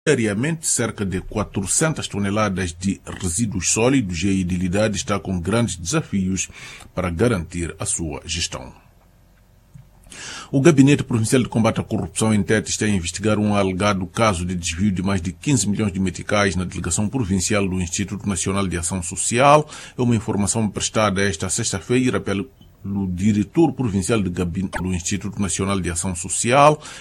Diariamente, cerca de 400 toneladas de resíduos sólidos e a idilidade está com grandes desafios para garantir a sua gestão. O Gabinete Provincial de Combate à Corrupção em Tete está a investigar um alegado caso de desvio de mais de 15 milhões de meticais na delegação provincial do Instituto Nacional de Ação Social. É uma informação prestada esta sexta-feira pelo diretor provincial de gabinete do Instituto Nacional de Ação Social,